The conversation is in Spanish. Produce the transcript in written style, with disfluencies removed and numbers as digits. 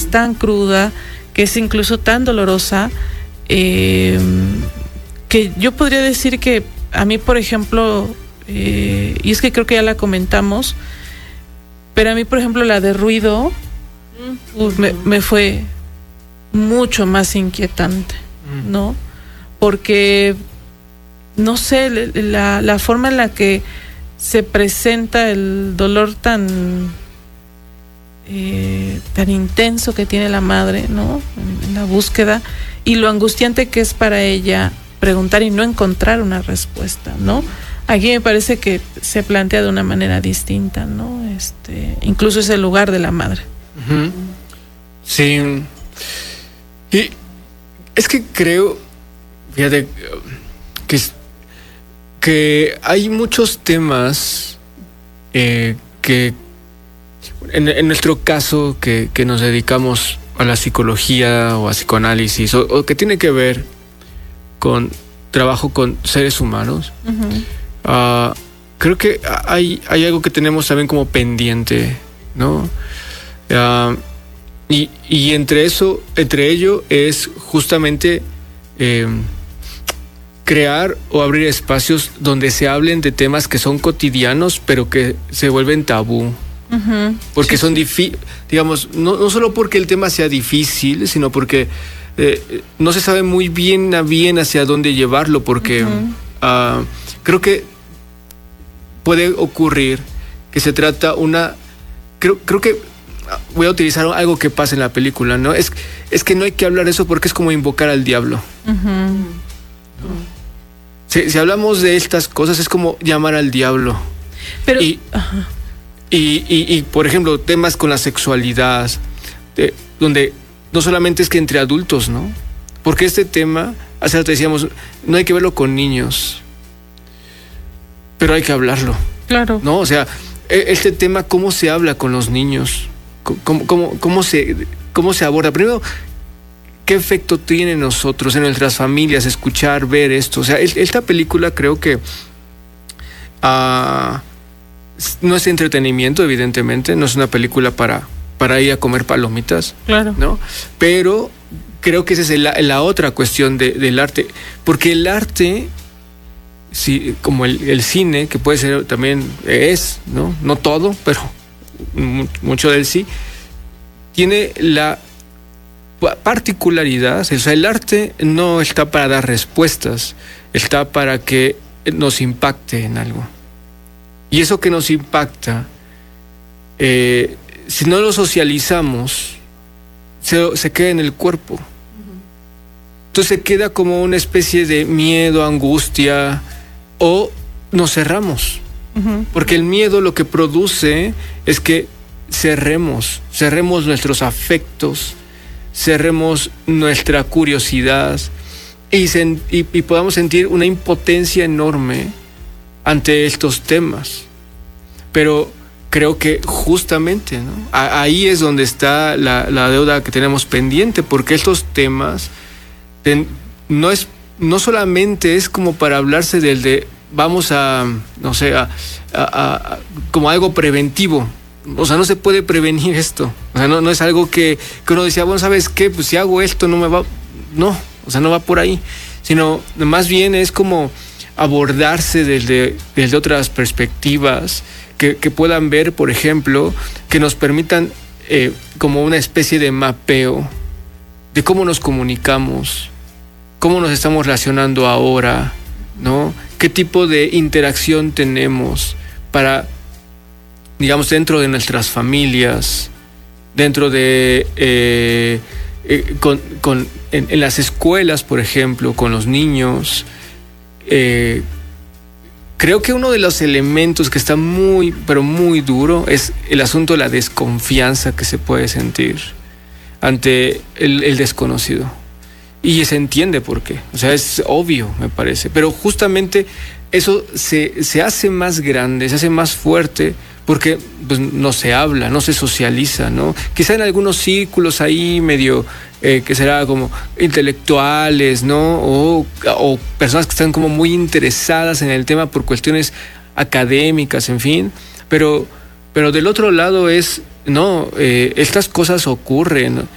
tan cruda, que es incluso tan dolorosa, que yo podría decir que a mí, por ejemplo, y es que creo que ya la comentamos, pero a mí, por ejemplo, la de Ruido me fue mucho más inquietante, ¿no? Porque, no sé, la forma en la que se presenta el dolor tan intenso que tiene la madre, ¿no? En la búsqueda, y lo angustiante que es para ella preguntar y no encontrar una respuesta, ¿no? Aquí me parece que se plantea de una manera distinta, ¿no? Incluso ese lugar de la madre. Uh-huh. Sí. Y es que creo, fíjate, que hay muchos temas que en nuestro caso que nos dedicamos a la psicología o a psicoanálisis o que tiene que ver con trabajo con seres humanos. Uh-huh. Creo que hay algo que tenemos también como pendiente, ¿no? Y entre ello es justamente crear o abrir espacios donde se hablen de temas que son cotidianos, pero que se vuelven tabú. Uh-huh. Porque sí, son difíciles, digamos, no solo porque el tema sea difícil, sino porque no se sabe muy bien hacia dónde llevarlo, porque uh-huh. Creo que puede ocurrir que se trata creo que voy a utilizar algo que pasa en la película, ¿no? Es que no hay que hablar de eso porque es como invocar al diablo. Uh-huh. ¿No? Si hablamos de estas cosas es como llamar al diablo. Pero uh-huh. Y por ejemplo, temas con la sexualidad, donde no solamente es que entre adultos, ¿no? Porque este tema, hace rato decíamos, no hay que verlo con niños, pero hay que hablarlo. Claro. ¿No? O sea, este tema, ¿cómo se habla con los niños? ¿Cómo se aborda? Primero, ¿qué efecto tiene en nosotros, en nuestras familias, escuchar, ver esto? O sea, esta película creo que no es entretenimiento, evidentemente, no es una película para ir a comer palomitas, claro, ¿no? Pero creo que esa es la otra cuestión del arte, porque el arte, sí, como el cine, que puede ser también ¿no? No todo, pero mucho del sí, tiene la particularidad, o sea, el arte no está para dar respuestas, está para que nos impacte en algo. Y eso que nos impacta, si no lo socializamos, se queda en el cuerpo. Entonces se queda como una especie de miedo, angustia, o nos cerramos. Uh-huh. Porque el miedo lo que produce es que cerremos nuestros afectos, cerremos nuestra curiosidad y podamos sentir una impotencia enorme ante estos temas. Pero creo que justamente, ¿no? Ahí es donde está la deuda que tenemos pendiente, porque estos temas no solamente es como para hablarse de vamos a, no sé, a como algo preventivo. O sea, no se puede prevenir esto. O sea, no es algo que uno decía, bueno, ¿sabes qué? Pues si hago esto no me va... No, o sea, no va por ahí. Sino, más bien es como abordarse desde otras perspectivas que puedan ver, por ejemplo, que nos permitan como una especie de mapeo de cómo nos comunicamos, cómo nos estamos relacionando ahora, ¿no? ¿Qué tipo de interacción tenemos para, digamos, dentro de nuestras familias, dentro de en las escuelas, por ejemplo, con los niños? Creo que uno de los elementos que está muy, pero muy duro es el asunto de la desconfianza que se puede sentir ante el desconocido. Y se entiende por qué. O sea, es obvio, me parece. Pero justamente eso se hace más grande, se hace más fuerte, porque pues, no se habla, no se socializa, ¿no? Quizá en algunos círculos ahí medio que será como intelectuales, ¿no? O personas que están como muy interesadas en el tema por cuestiones académicas, en fin. Pero del otro lado es, no, estas cosas ocurren